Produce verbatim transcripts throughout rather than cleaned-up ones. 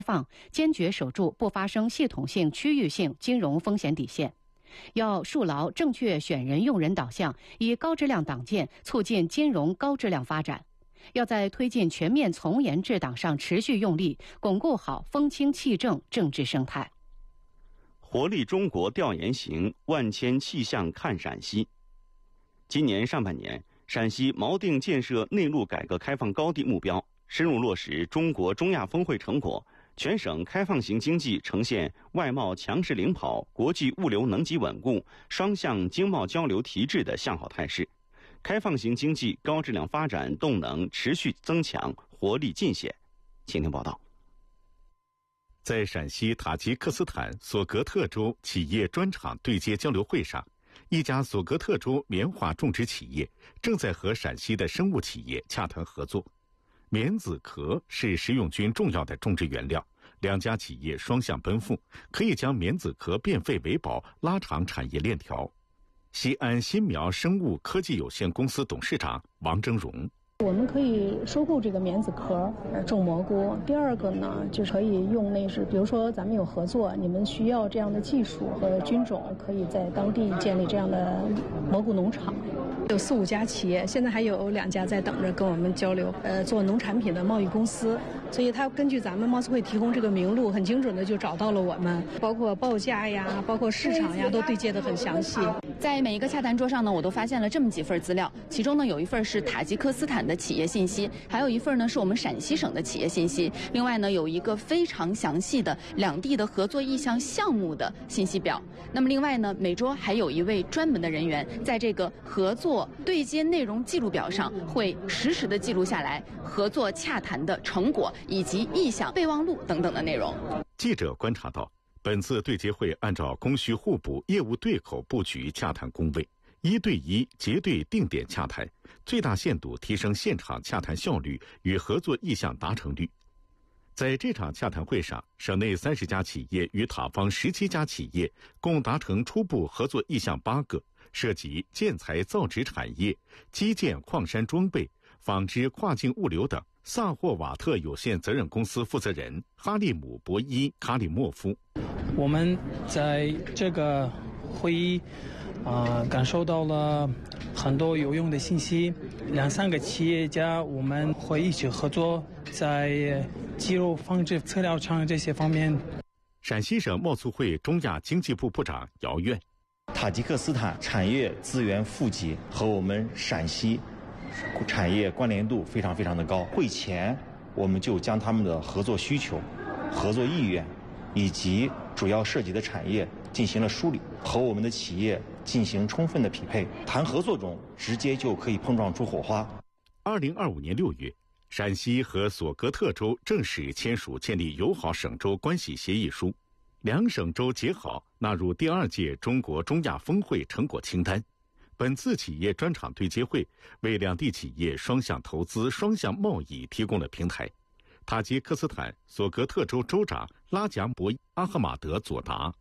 放，坚决守住不发生系统性、区域性金融风险底线。要树牢正确选人用人导向，以高质量党建促进金融高质量发展。要在推进全面从严治党上持续用力，巩固好风清气正政治生态。 活力中国调研行，万千气象看陕西。今年上半年，陕西锚定建设内陆改革开放高地目标，深入落实中国中亚峰会成果，全省开放型经济呈现外贸强势领跑、国际物流能级稳固、双向经贸交流提质的向好态势，开放型经济高质量发展动能持续增强，活力尽显。请听报道。 在陕西塔吉克斯坦索格特州企业专场对接交流会上，一家索格特州棉花种植企业正在和陕西的生物企业洽谈合作。棉籽壳是食用菌重要的种植原料，两家企业双向奔赴，可以将棉籽壳变废为宝，拉长产业链条。西安新苗生物科技有限公司董事长王峥嵘。 我们可以收购这个棉籽壳种蘑菇。第二个呢，就是可以用那是，比如说咱们有合作，你们需要这样的技术和菌种，可以在当地建立这样的蘑菇农场。有四五家企业，现在还有两家在等着跟我们交流，呃，做农产品的贸易公司。所以他根据咱们贸促会提供这个名录，很精准的就找到了我们，包括报价呀，包括市场呀，都对接的很详细。 在每一个洽谈桌上呢，我都发现了这么几份资料，其中呢有一份是塔吉克斯坦的企业信息，还有一份呢是我们陕西省的企业信息，另外呢有一个非常详细的两地的合作意向项目的信息表。那么另外呢，每桌还有一位专门的人员，在这个合作对接内容记录表上会实时的记录下来合作洽谈的成果以及意向备忘录等等的内容。 记者观察到，本次对接会按照供需互补、业务对口布局洽谈工位，一对一结对定点洽谈，最大限度提升现场洽谈效率与合作意向达成率。在这场洽谈会上，省内三十家企业与塔方十七家企业共达成初步合作意向八个，涉及建材造纸产业、基建矿山装备、纺织跨境物流等。萨霍瓦特有限责任公司负责人哈利姆·博伊卡里莫夫： 我们在这个会议啊、呃，感受到了很多有用的信息。两三个企业家我们会一起合作，在鸡肉放置材料厂这些方面。 陕西省贸促会中亚经济部部长姚苑： 塔吉克斯坦产业资源富集和我们陕西产业关联度非常非常的高。会前我们就将他们的合作需求、合作意愿以及主要涉及的产业进行了梳理，和我们的企业进行充分的匹配，谈合作中直接就可以碰撞出火花。 二零二五年六月，陕西和索格特州正式签署建立友好省州关系协议书，两省州结好纳入第二届中国中亚峰会成果清单。本次企业专场对接会为两地企业双向投资、双向贸易提供了平台。塔吉克斯坦索格特州州长拉贾博阿赫马德佐达：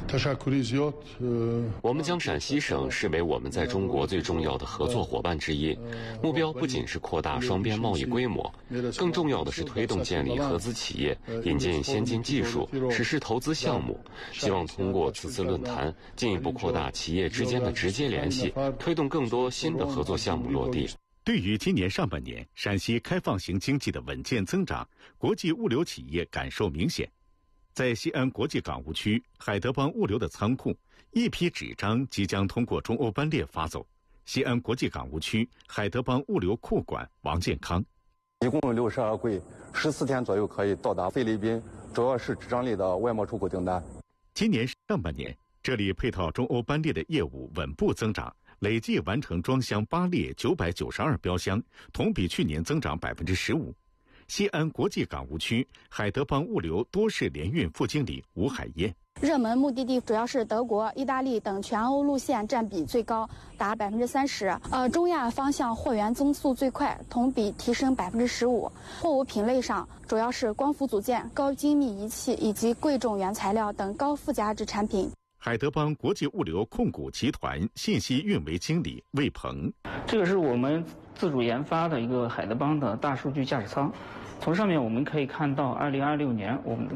我们将陕西省视为我们在中国最重要的合作伙伴之一，目标不仅是扩大双边贸易规模，更重要的是推动建立合资企业，引进先进技术，实施投资项目。希望通过此次论坛，进一步扩大企业之间的直接联系，推动更多新的合作项目落地。 对于今年上半年陕西开放型经济的稳健增长，国际物流企业感受明显。在西安国际港务区海德邦物流的仓库，一批纸张即将通过中欧班列发走。西安国际港务区海德邦物流库管王健康： 一共有六十二柜，十四天左右可以到达菲律宾，主要是纸张类的外贸出口订单。 今年上半年，这里配套中欧班列的业务稳步增长，累计完成装箱八列九百九十二标箱，同比去年增长百分之十五。西安国际港务区海德邦物流多式联运副经理吴海燕： 热门目的地主要是德国、意大利等全欧路线占比最高，达百分之三十。呃，中亚方向货源增速最快，同比提升百分之十五。货物品类上，主要是光伏组件、高精密仪器以及贵重原材料等高附加值产品。 海德邦国际物流控股集团信息运维经理魏鹏： 这个是我们自主研发的一个海德邦的大数据驾驶舱。从上面我们可以看到，二零二六年我们